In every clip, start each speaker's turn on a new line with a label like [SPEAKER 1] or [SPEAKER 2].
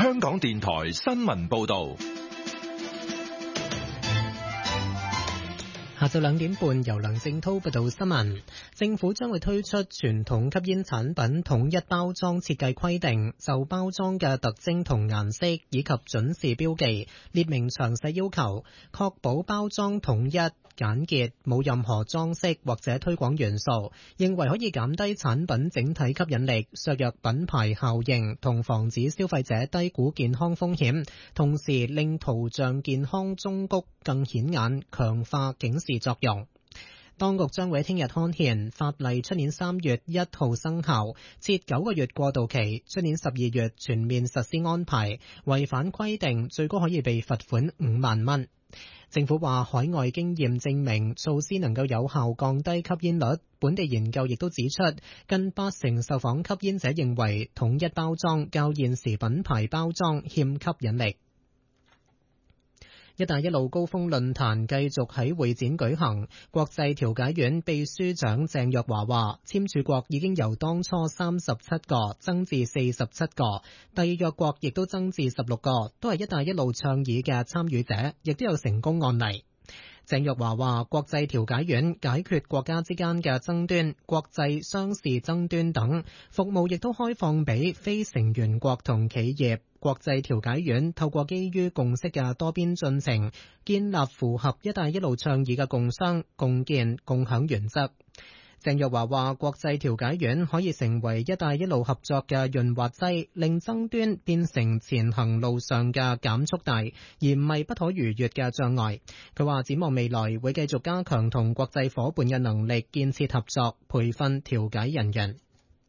[SPEAKER 1] 香港電台新聞報道。
[SPEAKER 2] 下晝2點半，由梁正濤報道新聞。政府將會推出傳統吸煙產品統一包裝設計規定，就包裝嘅特徵同顏色以及準時標記列明詳細要求，確保包裝統一簡潔，冇任何裝飾或者推廣元素，認為可以減低產品整體吸引力，削弱品牌效應同防止消費者低估健康風險，同時令圖像健康忠告更顯眼，強化警示作用。當局將會喺聽日刊憲，法例出年3月1號生效，設9個月過渡期，出年12月全面實施安排。違反規定，最高可以被罰款5萬蚊。政府話，海外經驗證明措施能夠有效降低吸煙率。本地研究亦都指出，近80%受訪吸煙者認為統一包裝較現時品牌包裝欠吸引力。一帶一路高峰論壇繼續喺會展舉行，國際調解院秘書長鄭若驊話，簽署國已經由當初37個增至47個，締約國亦都增至16個，都係一帶一路倡議嘅參與者，亦都有成功案例。鄭若驊話，國際調解院解決國家之間嘅爭端、國際商事爭端等服務，亦都開放俾非成員國同企業。國際調解院透過基於共識嘅多邊進程，建立符合一帶一路倡議嘅共商、共建、共享原則。鄭若驊話，國際調解院可以成為一帶一路合作嘅潤滑劑，令爭端變成前行路上嘅減速帶，而唔係不可逾越嘅障礙。佢話，展望未來會繼續加強同國際夥伴嘅能力建設合作，培訓調解人員。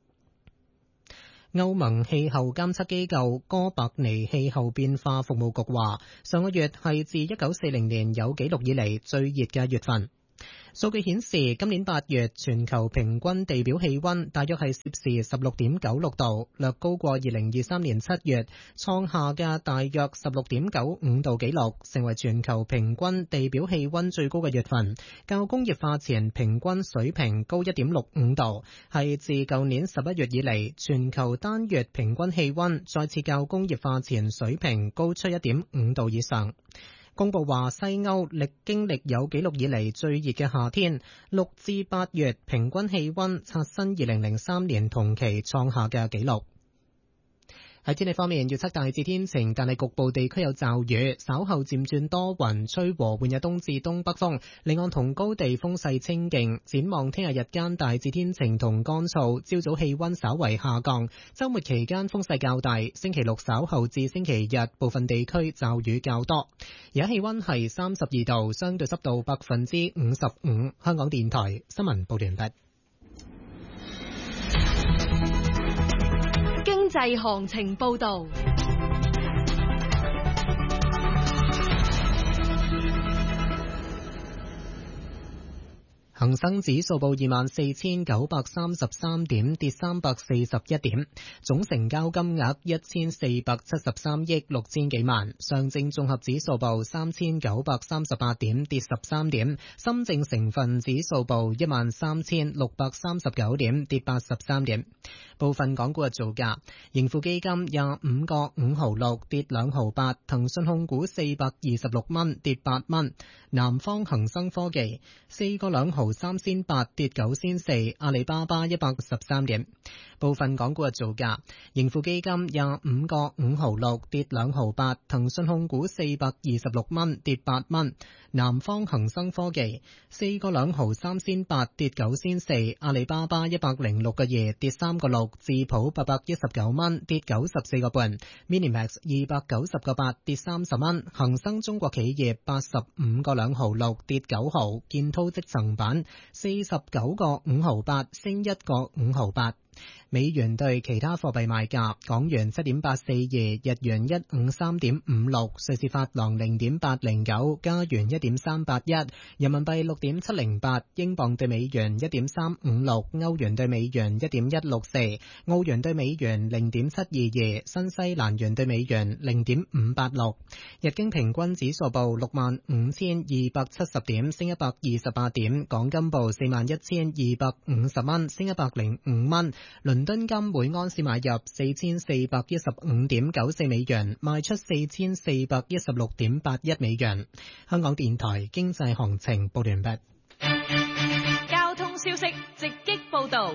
[SPEAKER 2] 歐盟氣候監測機構哥白尼氣候變化服務局話，上個月係自1940年有紀錄以嚟最熱嘅月份。數據顯示，今年8月全球平均地表氣溫大約係攝氏16.96度，略高過2023年7月創下嘅大約16.95度紀錄，成為全球平均地表氣溫最高嘅月份，較工業化前平均水平高1.65度，係自舊年11月以嚟全球單月平均氣溫再次較工業化前水平高出1.5度以上。公佈話，西歐經歷有紀錄以嚟最熱嘅夏天，6至8月平均氣溫刷新2003年同期創下嘅紀錄。喺天氣方面，預測大致天晴，但係局部地區有驟雨，稍後漸轉多雲，吹和緩嘅東至東北風，離岸同高地風勢清勁。展望聽日日間大致天晴同乾燥，朝早氣溫稍為下降，週末期間風勢較大，星期六稍後至星期日部分地區驟雨較多。而家氣溫係32度，相對濕度55%。香港電台新聞報道完畢。
[SPEAKER 3] 經濟行情報道。
[SPEAKER 2] 恒生指數報24,933點，跌341點，總成交金額1473億6千幾萬。上證綜合指數報3938點，跌13點。深證成分指數報13639點，跌83點。部分港股嘅造價：盈富基金25個5毫6，跌2毫8；騰訊控股426蚊，跌8蚊；南方恒生科技4個2毫3仙8，跌9仙4；阿里巴巴113點。部分港股嘅造價：盈富基金25個5毫6，跌2毫8；騰訊控股426蚊，跌8蚊；南方恒生科技4個2毫3仙8，跌9仙4；阿里巴巴106個2，跌3個6；智普819蚊，跌94個半；Minimax 290個8，跌30蚊；恒生中國企業85個2毫6，跌9毫；建滔積層板49個5毫8，升1個5毫8。美元對其他貨幣賣價：港元7.842，日元153.56，瑞士法郎0.809，加元1.381，人民幣6.708，英鎊對美元1.356，歐元對美元1.164，澳元對美元0.722，新西蘭元對美元0.586。日經平均指數報65,270點，升128點。港金報41,250蚊，升105蚊。 倫敦金每盎司買入4415.94美元，賣出4416.81美元。香港電台經濟行情報完畢。
[SPEAKER 3] 交通消息直擊報道。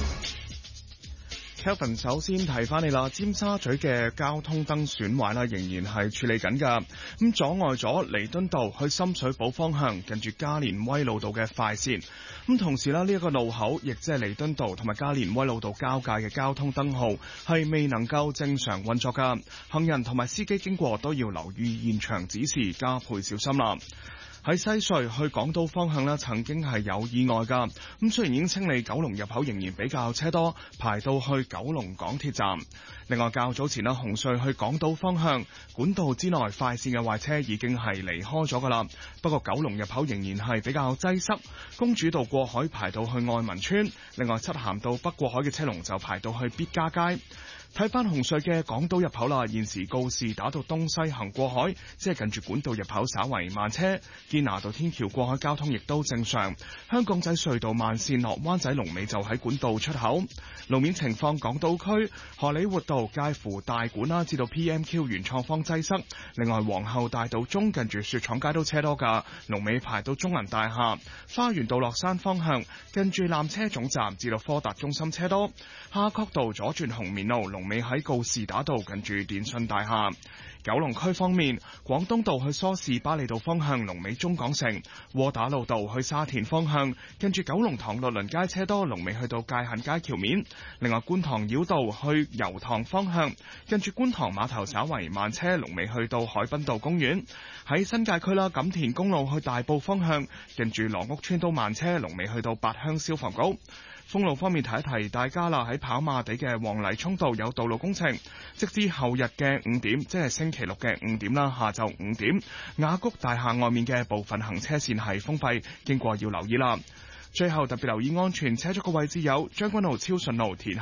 [SPEAKER 4] Kevin 首先提翻你啦，尖沙咀嘅交通燈損壞啦，仍然係處理緊㗎。咁阻礙咗彌敦道去深水埗方向，近住加連威老道嘅快線。咁同時啦，呢一個路口亦即係彌敦道同埋加連威老道交界嘅交通燈號係未能夠正常運作㗎。行人同埋司機經過都要留意現場指示，加倍小心啦。喺西隧去港島方向呢，曾經係有意外㗎。咁雖然已經清理，九龍入口仍然比較車多，排到去九龍港鐵站。另外較早前呢，紅隧去港島方向管道之內快線嘅壞車已經係離開咗㗎啦。不過九龍入口仍然係比較擠塞，公主道過海排到去愛民村。另外漆咸道北過海嘅車龍就排到去必嘉街。睇翻紅隧嘅港島入口啦，現時告士打道東西行過海，即係近住管道入口稍為慢車。堅拿道天橋過海交通亦都正常。香港仔隧道慢線落灣仔龍尾就喺管道出口。路面情況，港島區荷里活道介乎大館啦至到 PMQ 原創方擠塞。另外皇后大道中近住雪廠街都車多㗎，龍尾排到中銀大廈。花園道落山方向近住纜車總站至到科達中心車多。夏慤道左轉紅棉路龍尾喺告士打道近住電訊大廈。九龍區方面，廣東道去梳士巴利道方向龍尾中港城，窩打老道去沙田方向近住九龍塘律倫街車多，龍尾去到界限街橋面。另外觀塘繞道去油塘方向近住觀塘碼頭稍為慢車，龍尾去到海濱道公園。喺新界區啦，錦田公路去大埔方向近住羅屋村都慢車，龍尾去到八鄉消防局。封路方面提一提大家啦，喺跑馬地嘅黃泥涌道有道路工程，直至後日嘅5點，即係星期六嘅5點啦，下晝5點，雅谷大廈外面嘅部分行車線係封閉，經過要留意啦。最後特別留意安全車速嘅位置有將軍澳超順路田